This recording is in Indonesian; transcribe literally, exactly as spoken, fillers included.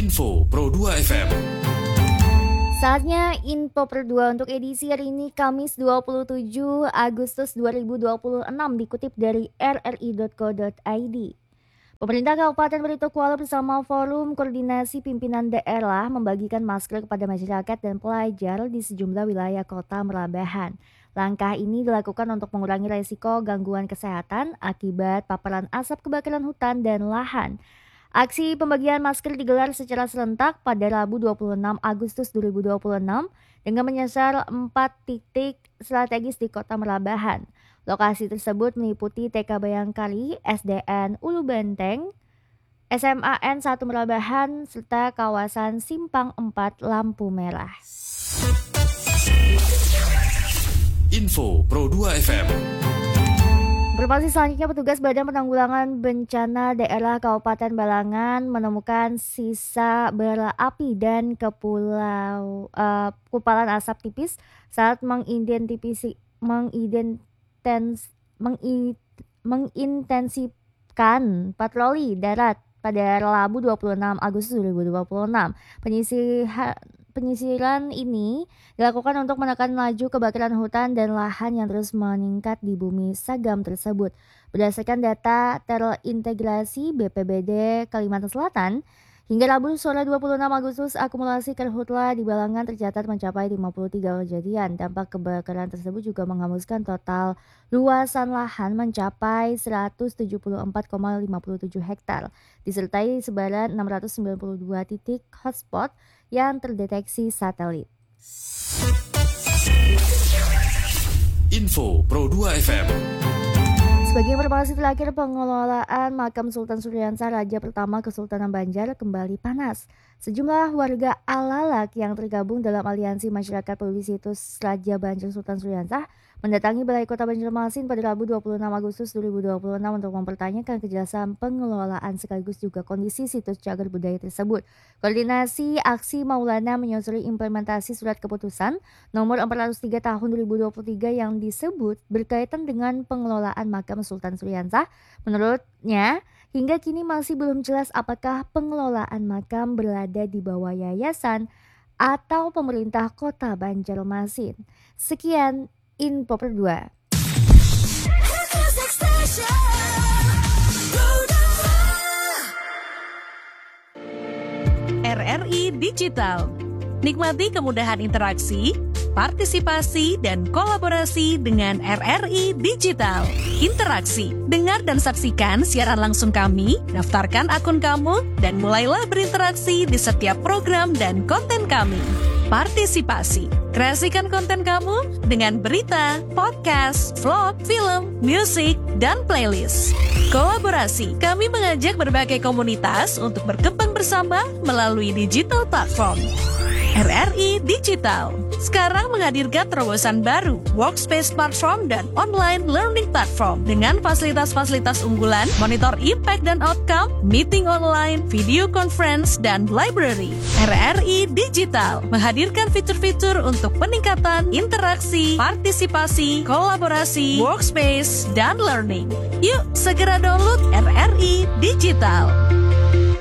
Info Pro dua F M. Saatnya Info Pro dua untuk edisi hari ini Kamis dua puluh tujuh Agustus dua ribu dua puluh enam dikutip dari r r i dot co dot i d. Pemerintah Kabupaten Barito Kuala bersama Forum Koordinasi Pimpinan Daerah membagikan masker kepada masyarakat dan pelajar di sejumlah wilayah kota Merambahan. Langkah ini dilakukan untuk mengurangi resiko gangguan kesehatan akibat paparan asap kebakaran hutan dan lahan. Aksi pembagian masker digelar secara serentak pada Rabu dua puluh enam Agustus dua ribu dua puluh enam dengan menyasar empat titik strategis di kota Merambahan. Lokasi tersebut meliputi T K Bayangkari, S D N Ulu Benteng, S M A N satu Merambahan, serta kawasan Simpang empat Lampu Merah. Info Pro dua F M. Informasi selanjutnya, petugas Badan Penanggulangan Bencana Daerah Kabupaten Balangan menemukan sisa bara api dan kepulau uh, kepulan asap tipis saat mengidentifikasi mengidentens, mengi, mengintensifkan patroli darat pada Rabu dua puluh enam Agustus dua ribu dua puluh enam. Penyisiran Penyisiran ini dilakukan untuk menekan laju kebakaran hutan dan lahan yang terus meningkat di bumi Sagam tersebut. Berdasarkan data terintegrasi B P B D Kalimantan Selatan, hingga Rabu sore dua puluh enam Agustus, akumulasi karhutla di Balangan tercatat mencapai lima puluh tiga kejadian. Dampak kebakaran tersebut juga menghanguskan total luasan lahan mencapai seratus tujuh puluh empat koma lima tujuh hektar, disertai sebaran enam ratus sembilan puluh dua titik hotspot yang terdeteksi satelit. Info Pro dua F M. Sebagai informasi terakhir, pengelolaan makam Sultan Suriansah Raja Pertama Kesultanan Banjar kembali panas. Sejumlah warga Alalak yang tergabung dalam Aliansi Masyarakat Peduli Situs Raja Banjar Sultan Suriansah mendatangi Balai Kota Banjarmasin pada Rabu dua puluh enam Agustus dua ribu dua puluh enam untuk mempertanyakan kejelasan pengelolaan sekaligus juga kondisi situs cagar budaya tersebut. Koordinasi Aksi Maulana menyusuri implementasi Surat Keputusan nomor empat ratus tiga tahun dua ribu dua puluh tiga yang disebut berkaitan dengan pengelolaan makam Sultan Suriansah. Menurutnya, hingga kini masih belum jelas apakah pengelolaan makam berada di bawah yayasan atau pemerintah Kota Banjarmasin. Sekian Info Per dua. R R I Digital. Nikmati kemudahan interaksi, partisipasi, dan kolaborasi dengan R R I Digital. Interaksi, dengar dan saksikan siaran langsung kami, daftarkan akun kamu, dan mulailah berinteraksi di setiap program dan konten kami. Partisipasi, kreasikan konten kamu dengan berita, podcast, vlog, film, musik, dan playlist. Kolaborasi, kami mengajak berbagai komunitas untuk berkembang bersama melalui digital platform. R R I Digital sekarang menghadirkan terobosan baru, workspace platform dan online learning platform dengan fasilitas-fasilitas unggulan, monitor impact dan outcome, meeting online, video conference, dan library. R R I Digital menghadirkan fitur-fitur untuk peningkatan interaksi, partisipasi, kolaborasi, workspace, dan learning. Yuk segera download R R I Digital.